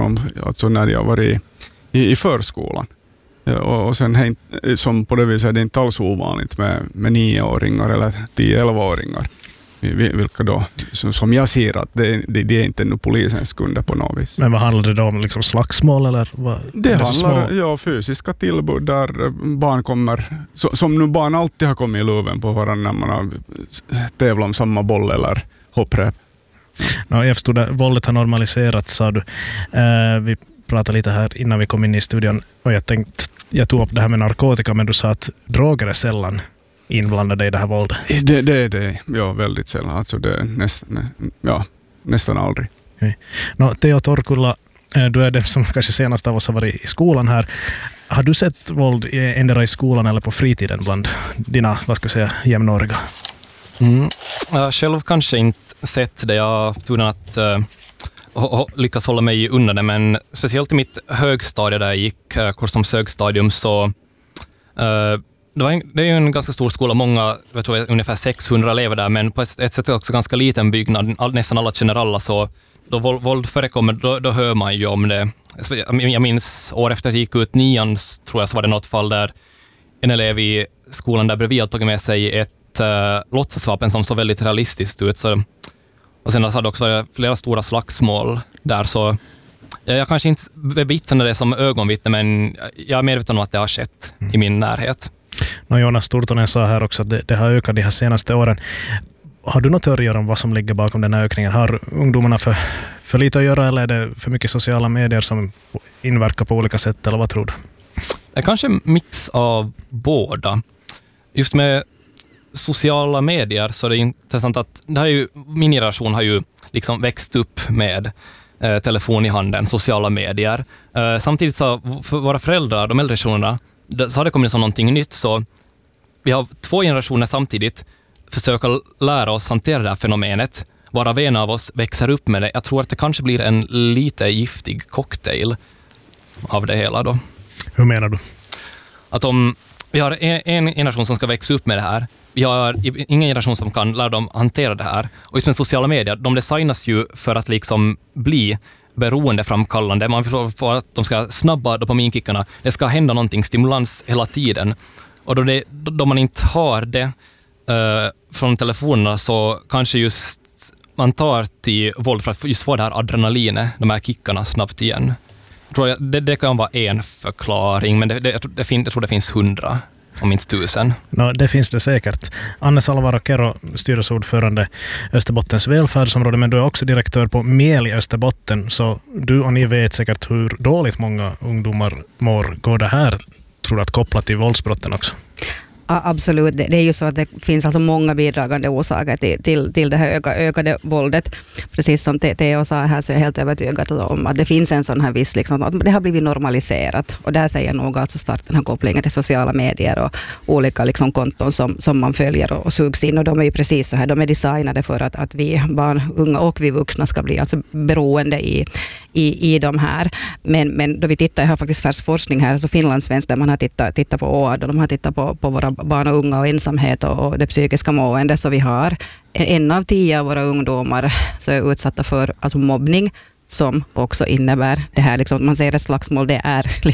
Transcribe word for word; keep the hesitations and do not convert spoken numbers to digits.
dem alltså när jag var i, i, i förskolan. Och, och sen som på det viset är det inte alls ovanligt med, med nioåringar eller tio-elva-åringar. Vilka då, som jag ser att det, det, det är inte nu polisens kunder på något vis. Men vad handlar det då om? Liksom slagsmål eller vad? Det det handlar om ja, fysiska tillbud där barn kommer, så, som nu barn alltid har kommit i luven på varandra när man har tävlat om samma boll eller hopprep. Ja, jag förstod att våldet har normaliserats, sa du. Uh, vi pratade lite här innan vi kom in i studion och jag tänkte, jag tog upp det här med narkotika, men du sa att droger är sällan inblandade i det här våldet. Det, det är det, ja, väldigt sällan. Alltså det är nästan, ja, nästan aldrig. Okay. No, Teo Torkula, du är den som kanske senast av oss har varit i skolan här. Har du sett våld endera i skolan eller på fritiden bland dina, vad ska jag säga, jämnåriga? Mm. Jag själv kanske inte sett det. Jag tog den att uh, lyckas hålla mig undan det, men speciellt i mitt högstadie där jag gick, uh, Korsholms högstadium, så uh, det, var en, det är ju en ganska stor skola, många, jag tror ungefär sexhundra elever där, men på ett, ett sätt också ganska liten byggnad, all, nästan alla känner alla, så då våld, våld förekommer, då, då hör man ju om det. Jag minns år efter att jag gick ut nian, tror jag, så var det något fall där en elev i skolan där bredvid tog med sig ett uh, låtsasvapen som såg väldigt realistiskt ut. Så, och sen hade det också varit flera stora slagsmål där, så jag, jag kanske inte bevittnar det som ögonvittne, men jag är medveten om att det har skett mm. i min närhet. No, Jonas Turtonen sa här också att det, det har ökat de här senaste åren. Har du något teorier om vad som ligger bakom den här ökningen? Har ungdomarna för, för lite att göra, eller är det för mycket sociala medier som inverkar på olika sätt, eller vad tror du? Det är kanske en mix av båda. Just med sociala medier så är det intressant att det har ju, min generation har ju liksom växt upp med eh, telefon i handen, sociala medier. Eh, samtidigt så för våra föräldrar, de äldre generationerna, så har det kommit som någonting nytt, så vi har två generationer samtidigt försöka lära oss hantera det här fenomenet. Varav en av oss växer upp med det. Jag tror att det kanske blir en lite giftig cocktail av det hela då. Hur menar du? Att om vi har en, en generation som ska växa upp med det här, vi har ingen generation som kan lära dem hantera det här. Och just med sociala medier, de designas ju för att liksom bli beroendeframkallande. Man får att de ska snabba dopaminkickarna. Det ska hända någonting, stimulans hela tiden. Och då, det, då man inte har det uh, från telefonerna, så kanske just man tar till våld för att just få det här adrenalinet, de här kickarna snabbt igen. Jag tror jag, det, det kan vara en förklaring, men det, det, jag, tror, det fin, jag tror det finns hundra, om minst tusen. No, det finns det säkert. Anne Alvaro Kero, styrelseordförande Österbottens välfärdsområde, men du är också direktör på Miel i Österbotten, så du och ni vet säkert hur dåligt många ungdomar mår. Går det här, tror du, att koppla till våldsbrotten också? Ja, absolut. Det är ju så att det finns alltså många bidragande orsaker till, till, till det här öka, ökade våldet. Precis som Teo sa här, så är jag helt övertygad om att det finns en sån här viss, liksom, att det har blivit normaliserat. Och där säger jag nog alltså starta den här kopplingen till sociala medier och olika liksom, konton som, som man följer och, och sugs in. Och de är ju precis så här, de är designade för att, att vi barn, unga och vi vuxna ska bli alltså beroende i, i, i de här. Men, men då vi tittar, jag har faktiskt färsk forskning här, alltså finlandssvensk, där man har tittat, tittat på O A D och de har tittat på, på våra barn och unga och ensamhet och, och det psykiska mående, så vi har en av tio av våra ungdomar så är utsatta för alltså mobbning, som också innebär det här, liksom, man säger ett slagsmål, det är